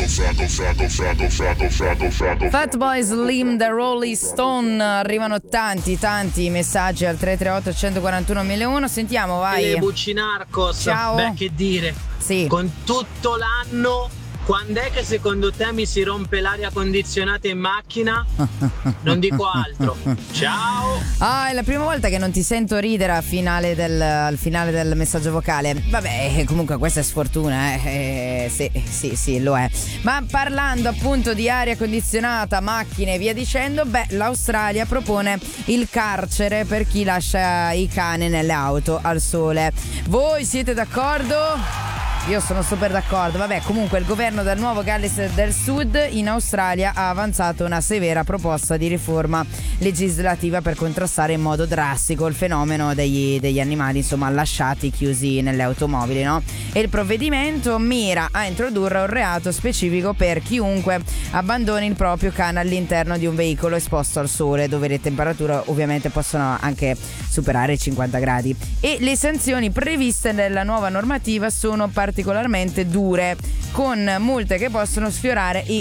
Fatboy Slim, The Rolling Stone. Arrivano tanti messaggi al 338 141 1001. Sentiamo, vai. Buccinarcos. Ciao. Beh, che dire. Sì. Con tutto l'anno, quando è che secondo te mi si rompe l'aria condizionata in macchina? Non dico altro. Ciao. È la prima volta che non ti sento ridere al finale del messaggio vocale. Vabbè, comunque questa è sfortuna, sì, lo è. Ma parlando appunto di aria condizionata, macchine e via dicendo, l'Australia propone il carcere per chi lascia i cani nelle auto al sole. Voi siete d'accordo? Io sono super d'accordo. Vabbè, comunque il governo del Nuovo Galles del Sud in Australia ha avanzato una severa proposta di riforma legislativa per contrastare in modo drastico il fenomeno degli animali, insomma, lasciati chiusi nelle automobili, no? E il provvedimento mira a introdurre un reato specifico per chiunque abbandoni il proprio cane all'interno di un veicolo esposto al sole, dove le temperature ovviamente possono anche superare i 50 gradi. E le sanzioni previste nella nuova normativa sono particolarmente dure, con multe che possono sfiorare i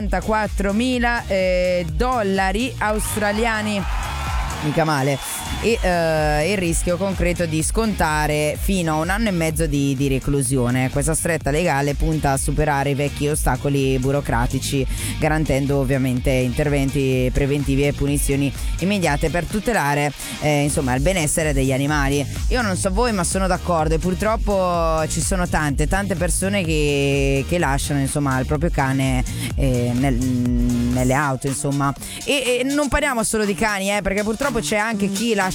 $44.000 australiani. Mica male. E il rischio concreto di scontare fino a 1 anno e mezzo di reclusione. Questa stretta legale punta a superare i vecchi ostacoli burocratici, garantendo ovviamente interventi preventivi e punizioni immediate per tutelare il benessere degli animali. Io non so voi, ma sono d'accordo, e purtroppo ci sono tante persone che lasciano insomma il proprio cane nelle auto, insomma. E non parliamo solo di cani, perché purtroppo c'è anche chi lascia